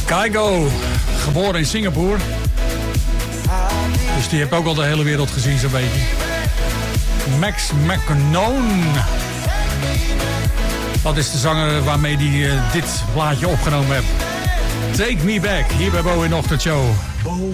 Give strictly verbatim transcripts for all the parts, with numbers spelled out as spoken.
Kygo, geboren in Singapore. Dus die heeft ook al de hele wereld gezien zo'n beetje. Max McKown. Dat is de zanger waarmee hij uh, dit plaatje opgenomen heeft. Take Me Back, hier bij Bo in de ochtendshow. Bo.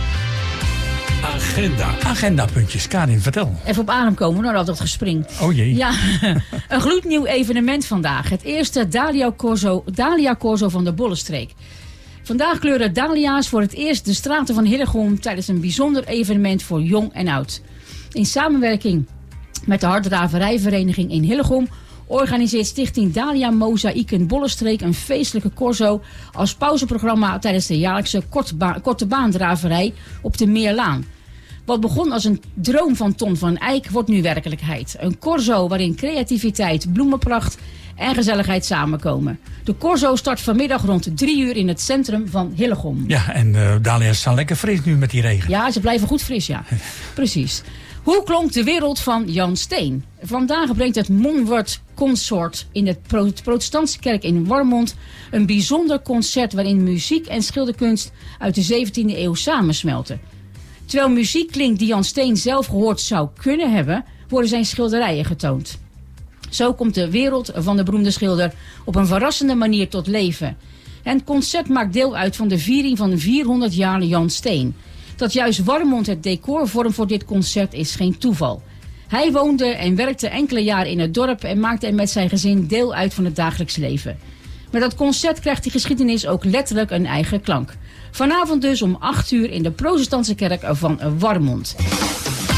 Agenda. Agenda-puntjes. Karin, vertel. Even op adem komen, nou dat het gespring. Oh jee. Ja, een gloednieuw evenement vandaag. Het eerste Dahlia Corso, Dahlia Corso van de Bollenstreek. Vandaag kleuren dahlia's voor het eerst de straten van Hillegom tijdens een bijzonder evenement voor jong en oud. In samenwerking met de harddraverijvereniging in Hillegom organiseert Stichting Dahlia Mozaïeken Bollenstreek een feestelijke corso als pauzeprogramma tijdens de jaarlijkse kortba- korte baandraverij op de Meerlaan. Wat begon als een droom van Ton van Eyck wordt nu werkelijkheid. Een corso waarin creativiteit, bloemenpracht en gezelligheid samenkomen. De corso start vanmiddag rond drie uur in het centrum van Hillegom. Ja, en uh, dahlia's staan lekker fris nu met die regen. Ja, ze blijven goed fris, ja. Precies. Hoe klonk de wereld van Jan Steen? Vandaag brengt het Monwort Consort in de protestantse kerk in Warmond een bijzonder concert waarin muziek en schilderkunst uit de zeventiende eeuw samensmelten. Terwijl muziek klinkt die Jan Steen zelf gehoord zou kunnen hebben, worden zijn schilderijen getoond. Zo komt de wereld van de beroemde schilder op een verrassende manier tot leven. En het concert maakt deel uit van de viering van vierhonderd jaar Jan Steen. Dat juist Warmond het decor vormt voor dit concert is geen toeval. Hij woonde en werkte enkele jaren in het dorp en maakte er met zijn gezin deel uit van het dagelijks leven. Met dat concert krijgt die geschiedenis ook letterlijk een eigen klank. Vanavond dus om acht uur in de protestantse kerk van Warmond.